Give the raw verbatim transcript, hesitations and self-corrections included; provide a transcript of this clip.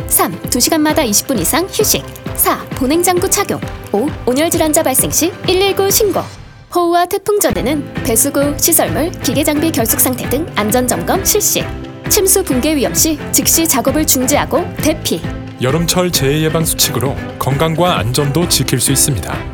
삼. 두 시간마다 이십 분 이상 휴식. 사. 보냉장구 착용. 오. 온열질환자 발생 시 일일구 신고. 호우와 태풍 전에는 배수구, 시설물, 기계장비 결속 상태 등 안전점검 실시. 침수 붕괴 위험 시 즉시 작업을 중지하고 대피. 여름철 재해 예방 수칙으로 건강과 안전도 지킬 수 있습니다.